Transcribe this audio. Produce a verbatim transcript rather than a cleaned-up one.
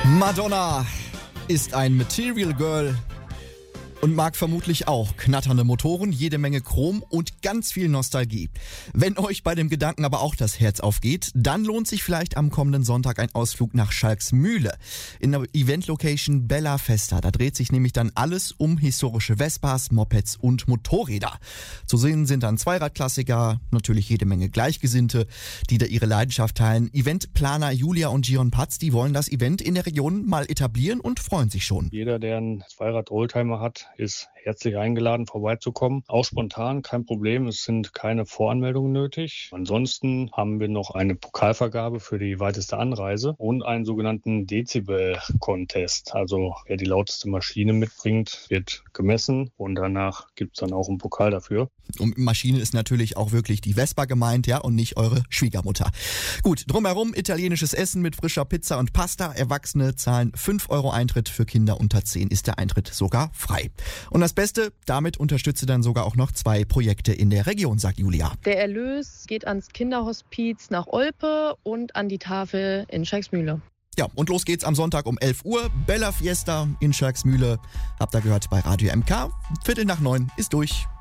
Madonna ist ein Material Girl und mag vermutlich auch knatternde Motoren, jede Menge Chrom und ganz viel Nostalgie. Wenn euch bei dem Gedanken aber auch das Herz aufgeht, dann lohnt sich vielleicht am kommenden Sonntag ein Ausflug nach Schalksmühle in der Event-Location Bella Festa. Da dreht sich nämlich dann alles um historische Vespas, Mopeds und Motorräder. Zu sehen sind dann Zweiradklassiker, natürlich jede Menge Gleichgesinnte, die da ihre Leidenschaft teilen. Eventplaner Julia und Gion Patz, die wollen das Event in der Region mal etablieren und freuen sich schon. Jeder, der einen Zweirad-Oldtimer hat, ist herzlich eingeladen, vorbeizukommen. Auch spontan, kein Problem. Es sind keine Voranmeldungen nötig. Ansonsten haben wir noch eine Pokalvergabe für die weiteste Anreise und einen sogenannten Dezibel-Contest. Also wer die lauteste Maschine mitbringt, wird gemessen und danach gibt es dann auch einen Pokal dafür. Und Maschine ist natürlich auch wirklich die Vespa gemeint, ja, und nicht eure Schwiegermutter. Gut, drumherum italienisches Essen mit frischer Pizza und Pasta. Erwachsene zahlen fünf Euro Eintritt, für Kinder unter zehn ist der Eintritt sogar frei. Und das Beste, damit unterstütze dann sogar auch noch zwei Projekte in der Region, sagt Julia. Der Erlös geht ans Kinderhospiz nach Olpe und an die Tafel in Schalksmühle. Ja, und los geht's am Sonntag um elf Uhr. Bella Fiesta in Schalksmühle. Habt ihr gehört bei Radio M K. Viertel nach neun ist durch.